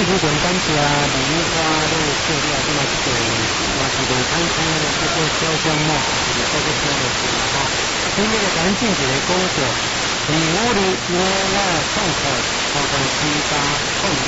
主管感谢米花的设立啊，这么一个也是无产生的这个小项目，就是这个小的事哈。今天的咱进一个工作，我创造其他创业。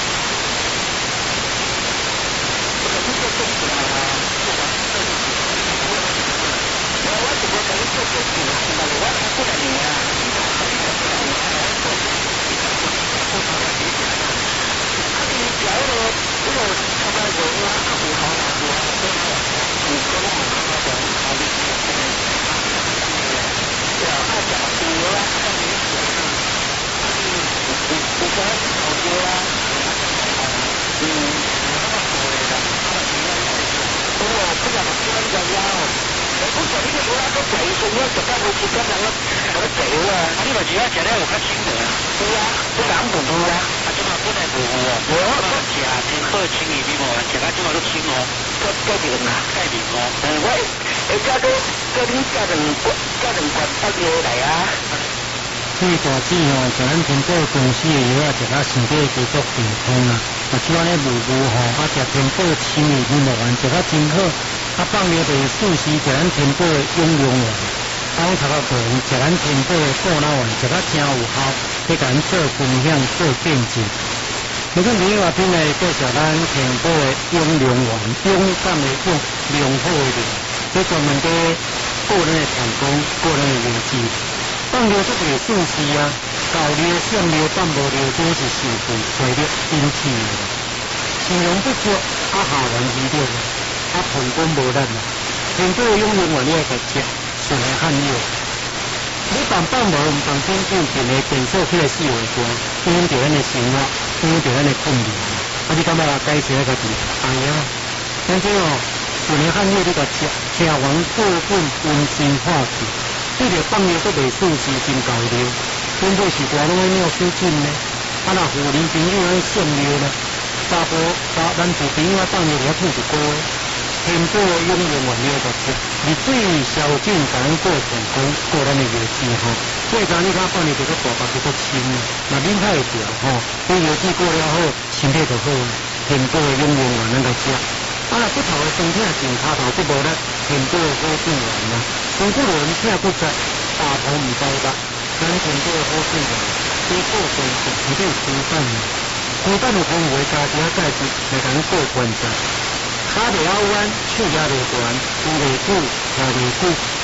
这大致哦，就咱苹果公司的药啊，食到身体继续健康啊。像安尼无吼，食苹果青叶面膜丸食到真好。放尿袂舒适，食咱苹果的养龙丸。我头壳讲，食咱苹果的过脑丸食到真有效，去甲咱做分享做见证。你看另外边呢，介绍咱苹果的养龙丸，勇敢的勇，良好的良，这专门给个人的成功、个人的业绩。放尿都袂舒适啊，高尿、血尿、放无尿都是受负衰弱引起的。形容不足，下完医疗，盆管无力啦。苹果的养龙丸你爱食，顺来汗药。你放无，唔放真久，变个变数起来死活大，影响到咱的生活，影响到咱的困难。你感觉改善家己？哎呀，反正哦，顺来汗药你甲吃完过分温馨化气。对着放尿都袂舒适，真够了。根本是大拢爱尿失禁呢。若妇女朋友爱肾尿呢，男士朋友放尿要吐一个月。苹果用用完了就食，你最小劲才能过成功，过咱的业绩吼。最早你看放尿就个大把就个轻了，那恁太掉吼，你业绩过了后，身体就好。苹果用用完咱就食。不头的身体真骹头不无力，苹果好转完啦。中国人听不知，大头唔知吧？咱苹果好转完，这过关是一定吃饭的。鸡蛋有风味，加点钙质来咱过关仔。脚袂拗弯，手也袂断，扶袂久，行袂久。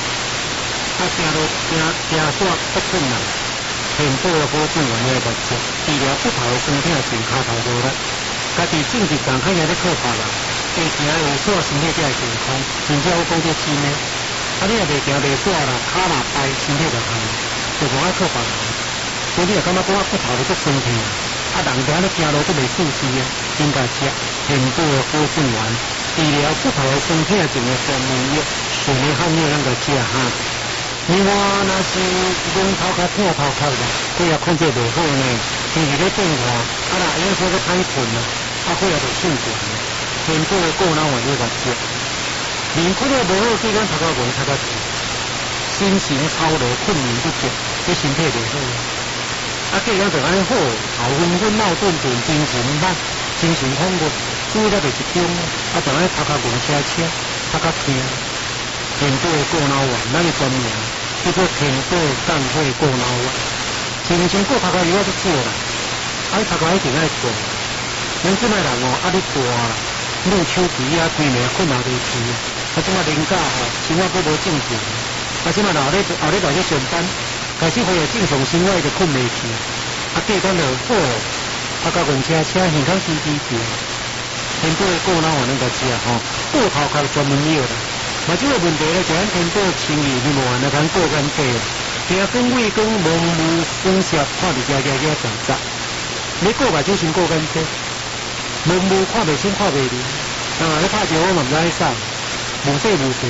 行煞不困难。苹果好转完了就食，治疗不头的身体真骹头无力。家己种一丛较赢咧靠别人。会行会煞，身体才会健康。真正我讲这真的，你若袂行袂煞啦，骹若歹，身体就害，就无爱靠别人。所以你若感觉讲骨头咧足酸痛，人伫安尼行路都袂舒适啊，应该食苹果的好转丸，治疗骨头的酸痛症的专门药，顺利汗药咱就食哈。另外，若是龙头壳痛头壳啦，血压控制袂好呢，天气咧变化，有时候咧歹困啦，血压就上悬。苹果的过脑丸你来食，面困了无好，对咱头壳讲头壳痛，心情操劳、困眠不足，对身体袂好。既然就安尼好，头昏昏、脑顿顿、精神慢、精神恍惚，注意力就集中，就安尼头壳晕车，头壳痛。苹果的过脑丸，咱的专名叫做苹果干血过脑丸。是毋是过头壳药就做啦？头壳一定爱做。咱即摆人哦，你大啦，愈手皮规暝困也袂去，即摆年假吼，生活佫无正常，即摆后日来去上班，开始恢复正常生活就困袂去，过单就好，甲晕车，耳孔支去。苹果的过脑丸咱就食吼，过头壳专门药啦。即个问题咧，就咱苹果青叶面膜丸来讲过干底啦，鼻光、胃光、盲目、风湿，看着加杂杂。你过目睭先过干底。盲目看袂清，看袂明，你拍招我嘛唔知爱啥，无细。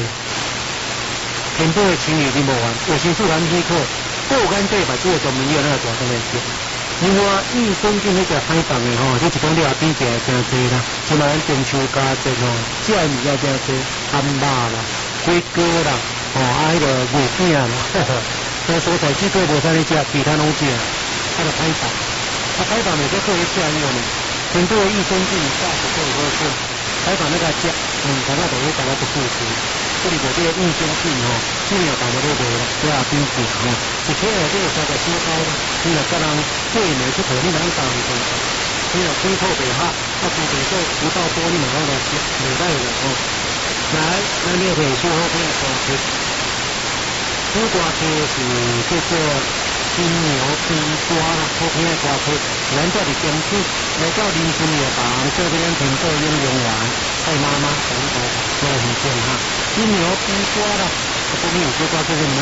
苹果的青叶面膜丸，卫生素含稀可，过干底目睭的专门药，咱就大当来食。另外，益生菌迄只歹放的吼，这一讲你也变食真济啦。即摆咱中秋佳节吼，食物也真济，汉肉啦、龟哥啦，迄个牛腱啦，这蔬菜水果无啥咧食，其他拢食，就歹放。歹放就做做咧吃药呢。 很多的益生菌价值可以喝是，采访那个家，大家都会大家不支持。这里的这个益生菌哦，尽量大家都无了，不要冰淇哦。一天的这个三个小包，你若跟人过年出头，你能当一顿，你若水土不好，啊，土地做不到多，你能够来吃，袂歹的哦。来，咱这个说好听的瓜题，这瓜题是叫做金牛冰瓜啦，好听的瓜题。咱这里天气来到凌晨夜房，这边苹果应用完，爱妈妈红头都很健康。金牛冰瓜啦，这边有些瓜就是没